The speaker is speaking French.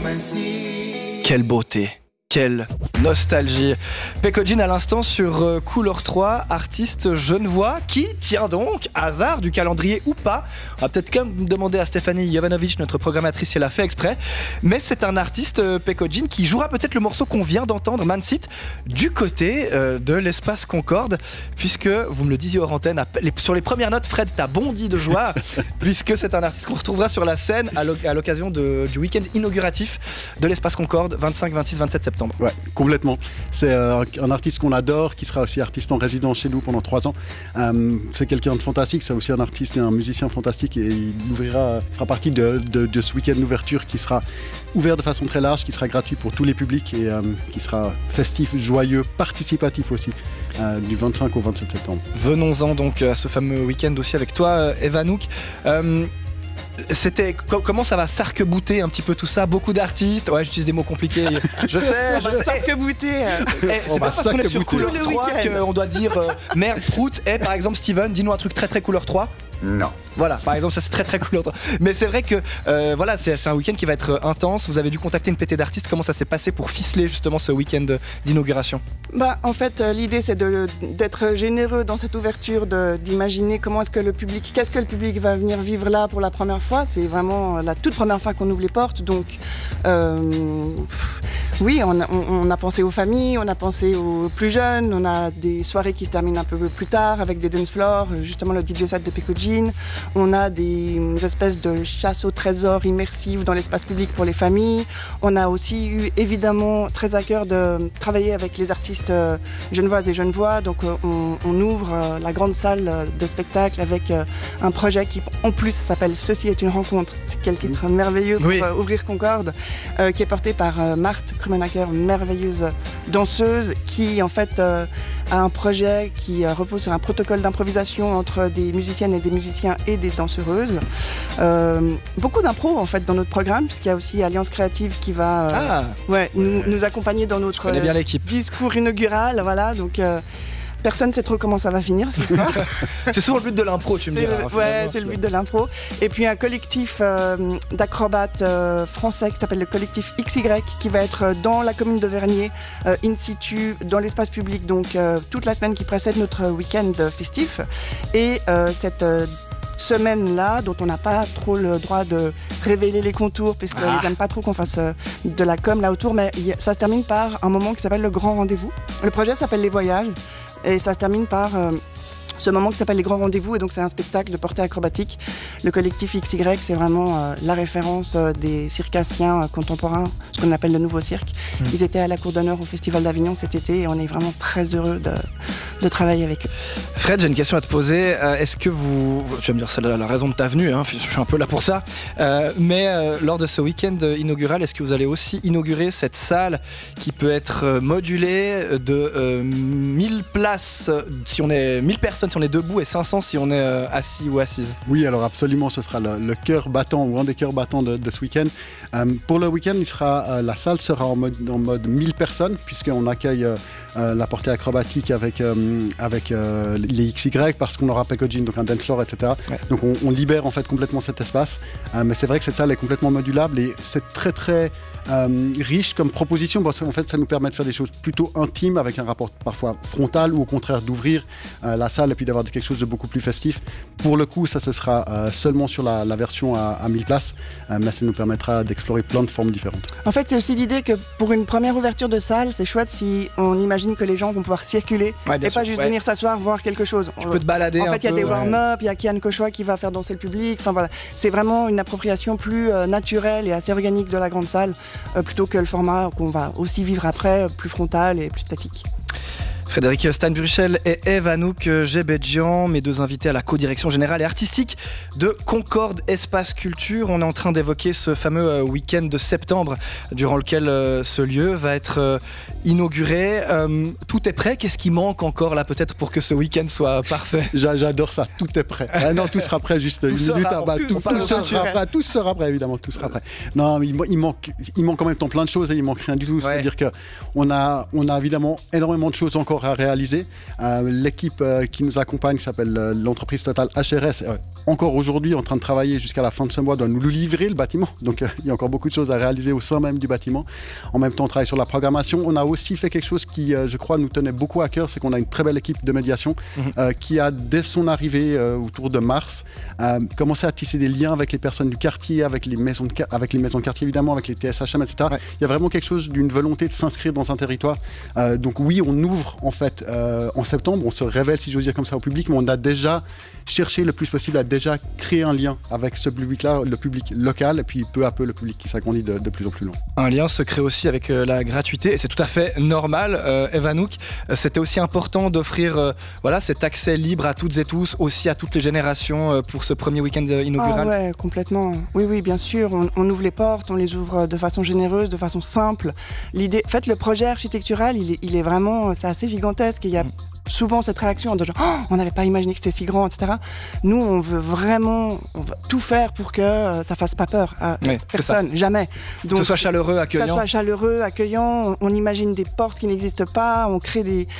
Quelle beauté, quelle nostalgie. Pecco Jean à l'instant sur Couleur 3, artiste genevois qui, tiens donc, hasard du calendrier ou pas, on va peut-être quand même demander à Stéphanie Jovanovic, notre programmatrice, si elle a fait exprès, mais c'est un artiste, Pecco Jean, qui jouera peut-être le morceau qu'on vient d'entendre, Man Sit, du côté de l'Espace Concorde, puisque, vous me le disiez hors antenne, sur les premières notes, Fred, t'as bondi de joie, puisque c'est un artiste qu'on retrouvera sur la scène à l'occasion du week-end inauguratif de l'Espace Concorde, 25, 26, 27 septembre. Ouais, complètement. C'est un artiste qu'on adore, qui sera aussi artiste en résidence chez nous pendant 3 ans. C'est quelqu'un de fantastique, c'est aussi un artiste et un musicien fantastique, et il fera partie de ce week-end d'ouverture qui sera ouvert de façon très large, qui sera gratuit pour tous les publics et qui sera festif, joyeux, participatif aussi, du 25 au 27 septembre. Venons-en donc à ce fameux week-end aussi avec toi, Eva Nouk. Comment ça va s'arc-bouter un petit peu tout ça, beaucoup d'artistes, ouais, j'utilise des mots compliqués, je sais. S'arc-bouter. C'est pas parce qu'on est sur Couleur 3 qu'on doit dire merde, prout, par exemple Steven, dis-nous un truc très très Couleur 3. Non. Voilà, par exemple, ça c'est très très cool. Mais c'est vrai que voilà, c'est un week-end qui va être intense. Vous avez dû contacter une pétée d'artistes. Comment ça s'est passé pour ficeler justement ce week-end d'inauguration ? En fait, l'idée c'est d'être généreux dans cette ouverture, d'imaginer qu'est-ce que le public va venir vivre là pour la première fois. C'est vraiment la toute première fois qu'on ouvre les portes. Donc, oui, on a pensé aux familles, on a pensé aux plus jeunes. On a des soirées qui se terminent un peu plus tard avec des dance floors, justement le DJ set de Pecco Jean. On a des espèces de chasse au trésor immersives dans l'espace public pour les familles. On a aussi eu évidemment très à cœur de travailler avec les artistes genevoises et genevois. Donc on ouvre la grande salle de spectacle avec un projet qui en plus s'appelle Ceci est une rencontre. C'est quel titre merveilleux pour ouvrir Concorde, qui est porté par Marthe Krumenacker, merveilleuse danseuse qui en fait a un projet qui repose sur un protocole d'improvisation entre des musiciennes et des musiciens et des danseuses. Beaucoup d'impro en fait dans notre programme, puisqu'il y a aussi Alliance Créative qui va nous accompagner dans notre discours inaugural. Voilà, donc personne ne sait trop comment ça va finir cette histoire. C'est souvent le but de l'impro, tu me diras. C'est le but de l'impro. Et puis un collectif d'acrobates français qui s'appelle le collectif XY, qui va être dans la commune de Vernier, in situ, dans l'espace public, donc toute la semaine qui précède notre week-end festif. Et cette semaine-là, dont on n'a pas trop le droit de révéler les contours, puisqu'ils n'aiment pas trop qu'on fasse de la com là autour, mais ça se termine par un moment qui s'appelle le Grand Rendez-vous. Le projet s'appelle Les Voyages, et ça se termine par ce moment qui s'appelle les grands rendez-vous, et donc c'est un spectacle de portée acrobatique. Le collectif XY, c'est vraiment la référence des circassiens contemporains, ce qu'on appelle le nouveau cirque. Ils étaient à la cour d'honneur au Festival d'Avignon cet été, et on est vraiment très heureux de travailler avec eux. Fred, j'ai une question à te poser. Est-ce que tu vas me dire c'est la raison de ta venue, hein, je suis un peu là pour ça, mais lors de ce week-end inaugural, est-ce que vous allez aussi inaugurer cette salle qui peut être modulée de 1000 places si on est 1000 personnes si on est debout et 500 si on est assis ou assise? Oui, alors absolument, ce sera le cœur battant ou un des cœurs battants de ce week-end. Pour le week-end, la salle sera en mode 1000 personnes, puisqu'on accueille la portée acrobatique avec les XY, parce qu'on aura Pecco Jean, donc un dance floor, etc. Ouais. Donc on libère en fait complètement cet espace. Mais c'est vrai que cette salle est complètement modulable et c'est très très riche comme proposition, parce qu'en fait ça nous permet de faire des choses plutôt intimes avec un rapport parfois frontal, ou au contraire d'ouvrir la salle et puis d'avoir quelque chose de beaucoup plus festif. Pour le coup, ça ce sera seulement sur la version à 1000 places, mais ça nous permettra d'explorer plein de formes différentes. En fait, c'est aussi l'idée que pour une première ouverture de salle, c'est chouette si on imagine que les gens vont pouvoir circuler et pas juste venir s'asseoir, voir quelque chose. Tu peux te balader. En fait, il y a des warm-up, il y a Kian Kochoa qui va faire danser le public. Enfin voilà, c'est vraiment une appropriation plus naturelle et assez organique de la grande salle, plutôt que le format qu'on va aussi vivre après, plus frontal et plus statique. Frédéric Steinbruchel et Eva Nouk Gebedjian, mes deux invités à la co-direction générale et artistique de Concorde Espace Culture. On est en train d'évoquer ce fameux week-end de septembre durant lequel ce lieu va être inauguré. Tout est prêt. Qu'est-ce qui manque encore là peut-être pour que ce week-end soit parfait? J'adore ça, tout est prêt. Non, tout sera prêt juste une minute. Tout sera prêt, évidemment, tout sera prêt. Non, il manque en même temps plein de choses et il manque rien du tout. Ouais. C'est-à-dire qu'on a évidemment énormément de choses encore à réaliser. L'équipe qui nous accompagne s'appelle l'entreprise Total HRS. encore aujourd'hui en train de travailler jusqu'à la fin de ce mois, doit nous livrer le bâtiment. Donc il y a encore beaucoup de choses à réaliser au sein même du bâtiment. En même temps, on travaille sur la programmation. On a aussi fait quelque chose qui, je crois, nous tenait beaucoup à cœur, c'est qu'on a une très belle équipe de médiation qui a, dès son arrivée autour de mars, commencé à tisser des liens avec les personnes du quartier, avec les maisons de quartier évidemment, avec les TSHM, etc. Ouais. Il y a vraiment quelque chose d'une volonté de s'inscrire dans un territoire. Donc oui, on ouvre en fait en septembre, on se révèle, si j'ose dire comme ça, au public, mais on a déjà cherché le plus possible à déjà créer un lien avec ce public-là, le public local, et puis peu à peu le public qui s'agrandit de plus en plus long. Un lien se crée aussi avec la gratuité, et c'est tout à fait normal. Eve Anouk, c'était aussi important d'offrir cet accès libre à toutes et tous, aussi à toutes les générations pour ce premier week-end inaugural. Ah ouais, complètement. Oui, bien sûr, on ouvre les portes, on les ouvre de façon généreuse, de façon simple. L'idée, en fait, le projet architectural, il est vraiment, c'est assez gigantesque. Il y a souvent cette réaction de genre, on n'avait pas imaginé que c'était si grand, etc. Nous, on veut tout faire pour que ça fasse pas peur à personne, jamais. Donc, que ce soit chaleureux, accueillant. On imagine des portes qui n'existent pas, on crée des